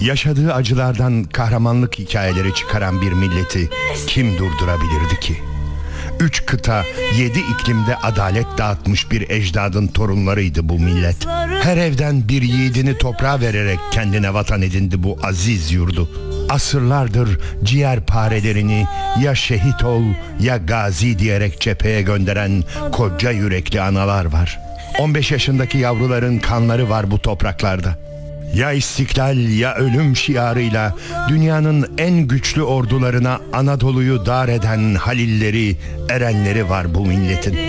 Yaşadığı acılardan kahramanlık hikayeleri çıkaran bir milleti kim durdurabilirdi ki? 3 kıta, 7 iklimde adalet dağıtmış bir ecdadın torunlarıydı bu millet. Her evden bir yiğidini toprağa vererek kendine vatan edindi bu aziz yurdu. Asırlardır ciğerparelerini ya şehit ol ya gazi diyerek cepheye gönderen koca yürekli analar var. 15 yaşındaki yavruların kanları var bu topraklarda. Ya istiklal ya ölüm şiarıyla dünyanın en güçlü ordularına Anadolu'yu dar eden halilleri, erenleri var bu milletin.